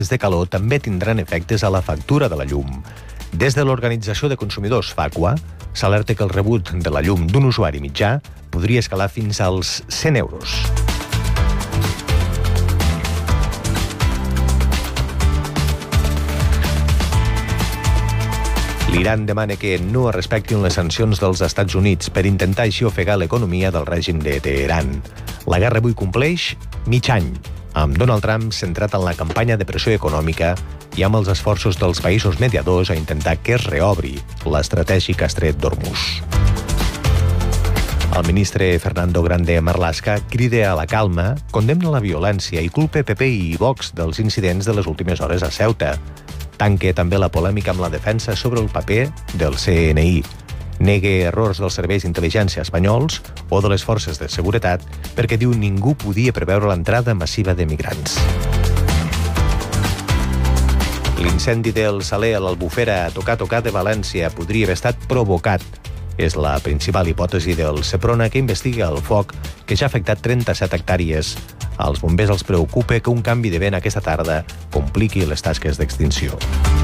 de calor també tindran efectes a la factura de la llum. Des de l'Organització de Consumidors FACUA s'alerta que el rebut de la llum d'un usuari mitjà podria escalar fins als 100 euros. L'Iran demana que no es respectin les sancions dels Estats Units per intentar així ofegar l'economia del règim de Teheran. La guerra avui compleix mig any, amb Donald Trump centrat en la campanya de pressió econòmica i amb els esforços dels països mediadors a intentar que es reobri l'estratègic estret d'Hormuz. El ministre Fernando Grande Marlaska crida a la calma, condemna la violència i culpa PP i Vox dels incidents de les últimes hores a Ceuta. Tanca també la polèmica amb la defensa sobre el paper del CNI. Nega errors dels serveis d'intel·ligència espanyols o de les forces de seguretat perquè diu ningú podia preveure l'entrada massiva de migrants. L'incendi del Saler a l'Albufera a Tocar de València podria haver estat provocat. És la principal hipòtesi del Seprona que investiga el foc que ja ha afectat 37 hectàrees. Als bombers els preocupa que un canvi de vent aquesta tarda compliqui les tasques d'extinció.